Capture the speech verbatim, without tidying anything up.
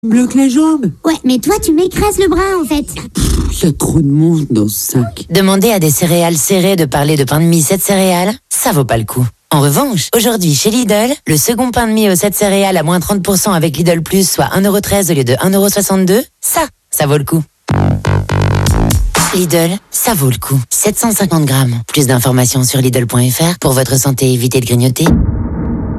bloque les jambes. Ouais, mais toi, tu m'écrases le bras, en fait. Il y a trop de monde dans ce sac. Demandez à des céréales serrées de parler de pain de mie sept céréales, ça vaut pas le coup. En revanche, aujourd'hui chez Lidl, le second pain de mie aux sept céréales à moins trente pour cent avec Lidl Plus, soit un euro treize au lieu de un euro soixante-deux, ça, ça vaut le coup. Lidl, ça vaut le coup. sept cent cinquante grammes. Plus d'informations sur Lidl point F R. Pour votre santé, évitez de grignoter.